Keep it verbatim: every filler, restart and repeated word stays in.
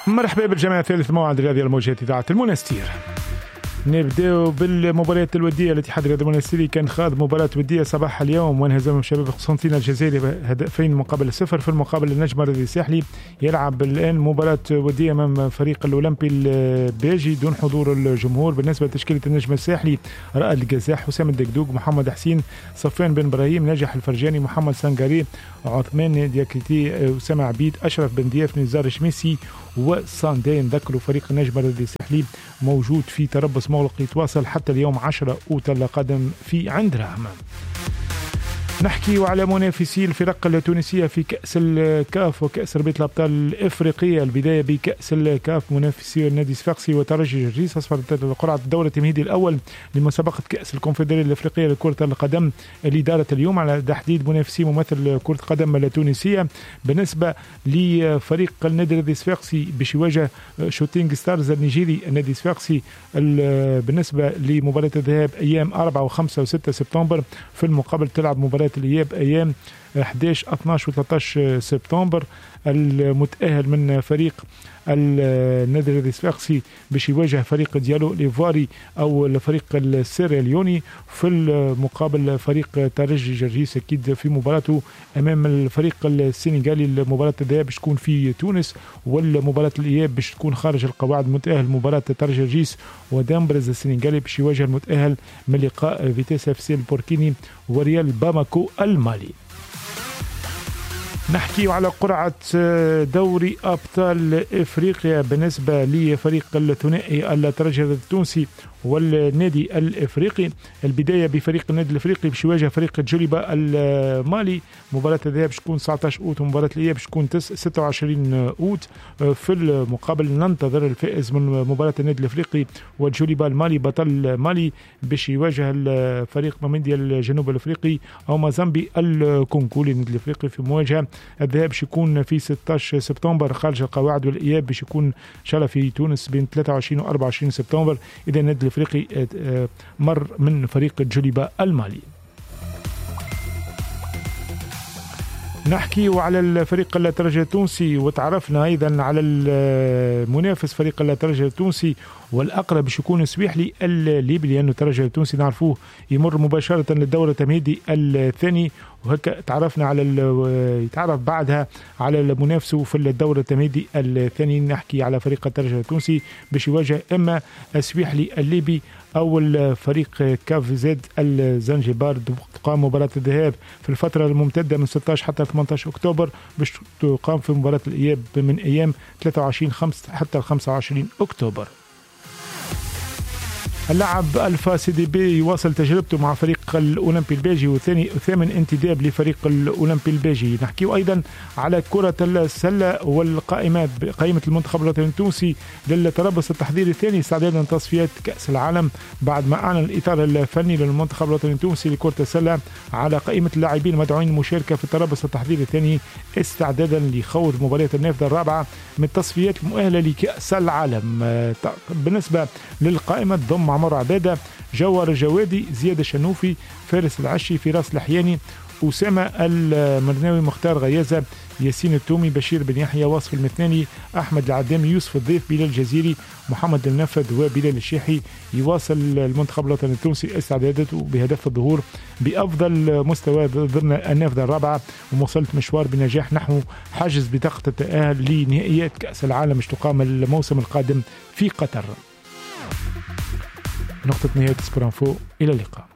مرحبا بالجماعة ثالث موعد الرياضي الموجة إذاعة المنستير. نبداو بالمباريات الودية التي حضرت المنستيري. كان خاض مباراة ودية صباح اليوم وانهزم شباب قسنطينة الجزائري بهدفين مقابل صفر. في المقابل النجم الرياضي الساحلي يلعب الآن مباراة ودية أمام فريق الأولمبي الباجي دون حضور الجمهور. بالنسبة لتشكيلة النجم الساحلي: رائد القزاح، حسام الدقدوق، محمد حسين، صفوان بن إبراهيم، ناجح الفرجاني، محمد سانغاري، عثمان دياكريتي، أسامة عبيد، أشرف بن دياف، نزار شميسي وساندين. ذكروا فريق النجم الرياضي الساحلي موجود في تربص مغلق يتواصل حتى اليوم عشرة أوت القادم في عند راهم. نحكي على منافسي الفرق التونسية في كأس الكاف وكأس ربيع الأبطال الإفريقية. البداية بكأس الكاف. منافسي النادي الصفاقسي وترجي جرجيس أصفرت قرعة الدور التمهيدي الأول لمسابقة كأس الكونفدرالية الإفريقية لكرة القدم اللي دارت اليوم على تحديد منافسي ممثل كرة القدم التونسية. بالنسبة لفريق النادي الصفاقسي باش يواجه شوتينغ ستارز النيجيري. النادي الصفاقسي بالنسبة لمباراة الذهاب أيام أربعة وخمسة وستة سبتمبر، في المقابل تلعب مباراة الإياب أيام أحد عشر اثنا عشر وثلاثة عشر سبتمبر. المتأهل من فريق النادي الصفاقسي باش يواجه فريق ديالو ليفواري أو الفريق السيراليوني. في المقابل فريق ترجي جرجيس أكيد في مباراته أمام الفريق السنغالي. المباراة الذهاب باش تكون في تونس والمباراة الإياب باش تكون خارج القواعد. متأهل مباراة ترجي جرجيس ودامبرز السنغالي باش يواجه المتأهل من لقاء فيتيس اف سي البوركيني وريال باماكو المالي. نحكي على قرعة دوري أبطال إفريقيا بالنسبة لفريق الثنائي الترجي التونسي والنادي الإفريقي. البداية بفريق النادي الإفريقي باش يواجه فريق جوليبا المالي. مباراة الذهاب باش تكون تسعة عشر أوت ومباراة الإياب باش تكون ستة وعشرين أوت. في المقابل ننتظر الفائز من مباراة النادي الإفريقي وجوليبا المالي بطل مالي باش يواجه الفريق مامينديا الجنوب الإفريقي أو مازامبي الكونغولي. النادي الإفريقي في مواجهة الذهاب باش يكون في ستة عشر سبتمبر خارج القواعد، والإياب باش يكون إن شاء الله في تونس بين ثلاثة وعشرين و أربعة وعشرين سبتمبر إذا النادي الإفريقي مر من فريق جوليبا المالي. نحكي على الفريق الترجي التونسي وتعرفنا أيضا على المنافس فريق الترجي التونسي والأقرب باش يكون سويحلي الليبي، لأنه الترجي التونسي نعرفوه يمر مباشرة للدورة التمهيدي الثاني، وهكا تعرفنا على يتعرف بعدها على المنافسه في الدورة التمهيدي الثاني. نحكي على فريق الترجي التونسي باش يواجه إما سويحلي الليبي أو الفريق كاف زد الزنجبار. تقام مباراة الذهاب في الفترة الممتدة من ستة عشر حتى ثمانية عشر أكتوبر باش تقام في مباراة الإياب من أيام ثلاثة وعشرين خمسة حتى خمسة وعشرين أكتوبر. اللاعب الفا سي دي بي يواصل تجربته مع فريق الأولمبي الباجي وثاني ثامن انتداب لفريق الأولمبي الباجي. نحكي أيضا على كرة السلة والقائمة قائمة المنتخب الوطني التونسي للتربص التحضيري الثاني استعدادا لتصفيات كأس العالم، بعد ما أعلن الإطار الفني للمنتخب الوطني التونسي لكرة السلة على قائمة اللاعبين المدعوين للمشاركة في التربص التحضيري الثاني استعدادا لخوض مباريات النافذة الرابعة من التصفيات المؤهلة لكأس العالم. بالنسبة للقائمة ضم عمر عبادة، جوهر الجوادي، زياد الشنوفي، فارس العشي، فراس الحياني، أسامة المرناوي، مختار غيازة، ياسين التومي، بشير بن يحيى، واصف المثناني، أحمد العدامي، يوسف الضيف، بلال الجزيري، محمد النفذ وبلال الشيحي. يواصل المنتخب الوطني التونسي استعداداته بهدف الظهور بأفضل مستوى ضمن النافذة الرابعة ومواصلة مشوار بنجاح نحو حجز بطاقة التأهل لنهائيات كأس العالم مش تقام الموسم القادم في قطر. نقطة نهاية سبورانفو، إلى اللقاء.